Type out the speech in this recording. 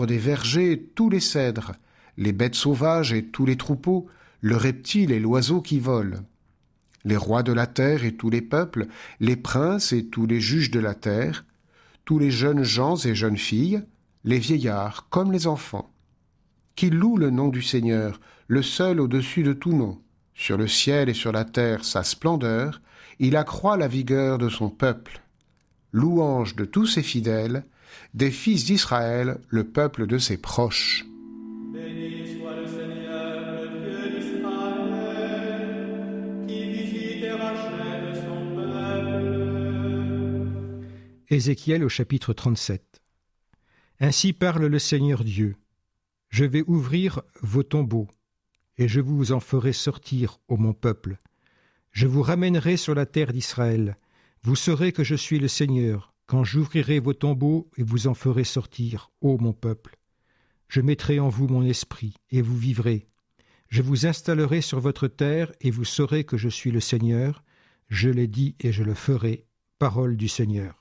arbres des vergers, tous les cèdres, les bêtes sauvages et tous les troupeaux, le reptile et l'oiseau qui volent. Les rois de la terre et tous les peuples, les princes et tous les juges de la terre, tous les jeunes gens et jeunes filles, les vieillards comme les enfants, qui louent le nom du Seigneur, le seul au-dessus de tout nom. Sur le ciel et sur la terre sa splendeur, il accroît la vigueur de son peuple. Louange de tous ses fidèles, des fils d'Israël, le peuple de ses proches. Béni soit le Seigneur, le Dieu d'Israël, qui visite et rachète son peuple. Ézéchiel au chapitre 37. Ainsi parle le Seigneur Dieu. Je vais ouvrir vos tombeaux, et je vous en ferai sortir, ô mon peuple. Je vous ramènerai sur la terre d'Israël. Vous saurez que je suis le Seigneur, quand j'ouvrirai vos tombeaux et vous en ferai sortir, ô mon peuple. Je mettrai en vous mon esprit, et vous vivrez. Je vous installerai sur votre terre, et vous saurez que je suis le Seigneur. Je l'ai dit et je le ferai. Parole du Seigneur.